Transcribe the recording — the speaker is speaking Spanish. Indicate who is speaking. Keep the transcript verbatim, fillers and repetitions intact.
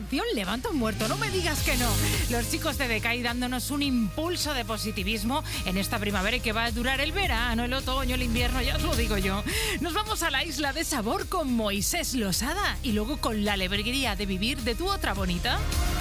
Speaker 1: canción levanta un muerto, no me digas que no. Los chicos de Decay dándonos un impulso de positivismo en esta primavera y que va a durar el verano, el otoño, el invierno, ya os lo digo yo. Nos vamos a la Isla de Sabor con Moisés Losada y luego con la alegría de vivir de Tu Otra Bonita.